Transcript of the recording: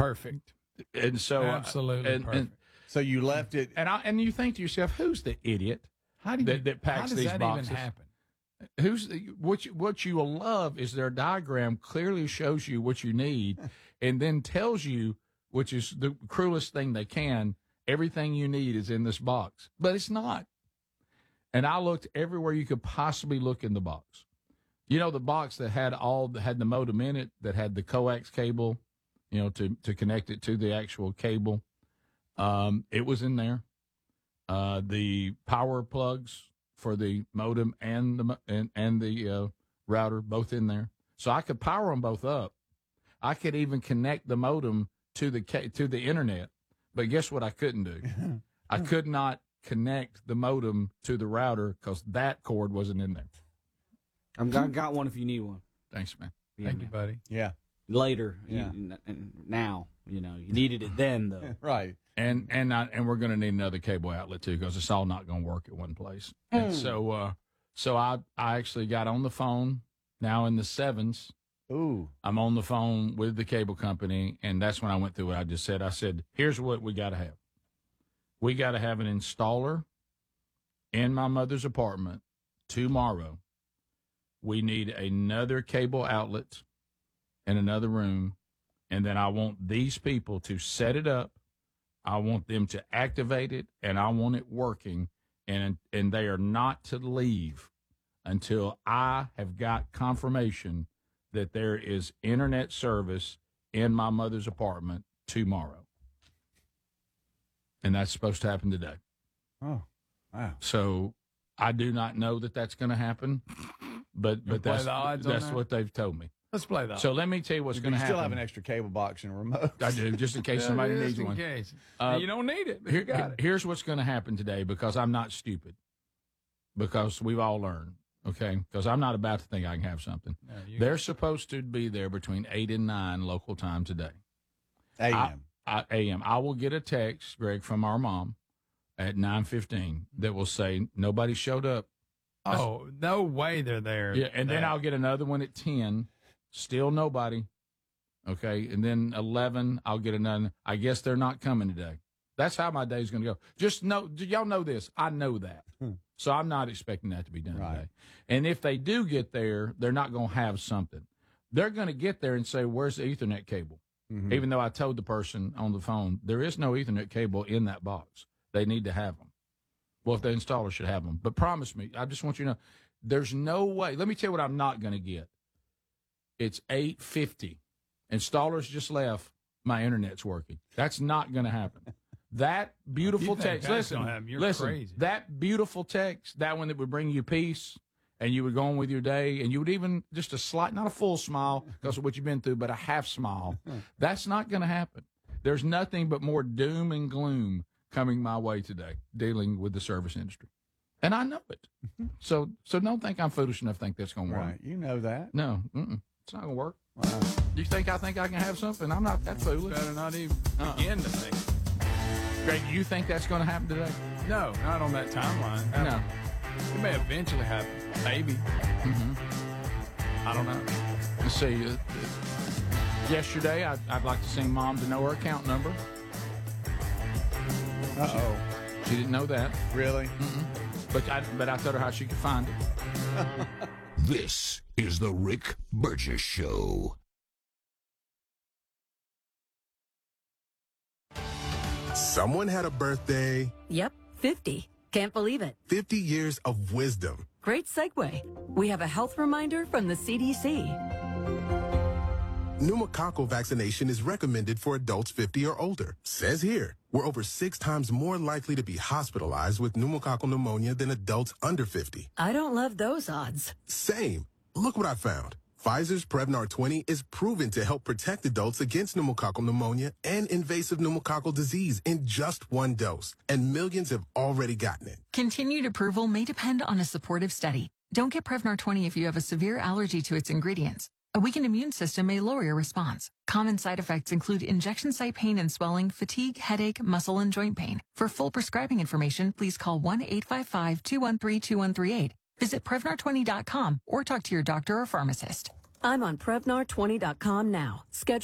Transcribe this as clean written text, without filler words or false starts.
perfect. And so absolutely perfect. So you left it, and you think to yourself, who's the idiot that packs these boxes? Even happen? What you will love is their diagram clearly shows you what you need, and then tells you, which is the cruelest thing they can, everything you need is in this box, but it's not. And I looked everywhere you could possibly look in the box. You know, the box that had the modem in it, that had the coax cable, you know, to connect it to the actual cable. It was in there. The power plugs for the modem and the router, both in there. So I could power them both up. I could even connect the modem to the internet. But guess what I couldn't do? I could not connect the modem to the router because that cord wasn't in there. I've got one if you need one. Thanks, man. Yeah, thank you, buddy. Yeah. Later. Yeah. Now, you needed it then, though. Right. And we're going to need another cable outlet too, because it's all not going to work at one place. And so I actually got on the phone now in the 7s. Ooh. I'm on the phone with the cable company, and that's when I went through what I just said. I said, here's what we got to have. We got to have an installer in my mother's apartment tomorrow. We need another cable outlet in another room, and then I want these people to set it up. I want them to activate it, and I want it working, and they are not to leave until I have got confirmation that there is internet service in my mother's apartment tomorrow. And that's supposed to happen today. Oh, wow. So I do not know that that's going to happen, but that's what they've told me. Let's play that. So let me tell you what's going to happen. You still have an extra cable box and a remote. I do, just in case somebody needs one. Case. You don't need it. You got it. Here's what's going to happen today, because I'm not stupid, because we've all learned, okay? Because I'm not about to think I can have something. No, they're supposed to be there between 8 and 9 local time today. A.M. A.M. I will get a text, Greg, from our mom at 9:15 that will say nobody showed up. Oh, no way they're there. Yeah, and then I'll get another one at 10. Still nobody. Okay. And then 11, I'll get another. I guess they're not coming today. That's how my day's going to go. Just know, y'all know this. I know that. So I'm not expecting that to be done today. And if they do get there, they're not going to have something. They're going to get there and say, where's the Ethernet cable? Mm-hmm. Even though I told the person on the phone, there is no Ethernet cable in that box. They need to have them. Well, if the installer should have them. But promise me, I just want you to know, there's no way. Let me tell you what I'm not going to get. It's 8:50. Installers just left. My internet's working. That's not going to happen. That beautiful text. Listen, crazy. That beautiful text, that one that would bring you peace, and you would go on with your day, and you would even just a slight, not a full smile because of what you've been through, but a half smile. That's not going to happen. There's nothing but more doom and gloom coming my way today, dealing with the service industry. And I know it. So don't think I'm foolish enough to think that's going to work. Right. You know that. No. It's not going to work. Wow. You think I can have something? I'm not that foolish. Better not even begin to think. Greg, do you think that's going to happen today? No, not on that timeline. No. It may eventually happen. Maybe. I don't know. Let's see. Yesterday, I'd like to sing Mom to know her account number. Uh-oh. She didn't know that. Really? But I told her how she could find it. This is the Rick Burgess Show. Someone had a birthday. Yep, 50. Can't believe it. 50 years of wisdom. Great segue. We have a health reminder from the CDC. Pneumococcal vaccination is recommended for adults 50 or older. Says here, we're over 6 times more likely to be hospitalized with pneumococcal pneumonia than adults under 50. I don't love those odds. Same. Look what I found. Pfizer's Prevnar 20 is proven to help protect adults against pneumococcal pneumonia and invasive pneumococcal disease in just 1 dose. And millions have already gotten it. Continued approval may depend on a supportive study. Don't get Prevnar 20 if you have a severe allergy to its ingredients. A weakened immune system may lower your response. Common side effects include injection site pain and swelling, fatigue, headache, muscle, and joint pain. For full prescribing information, please call 1-855-213-2138. Visit Prevnar20.com or talk to your doctor or pharmacist. I'm on Prevnar20.com now. Schedule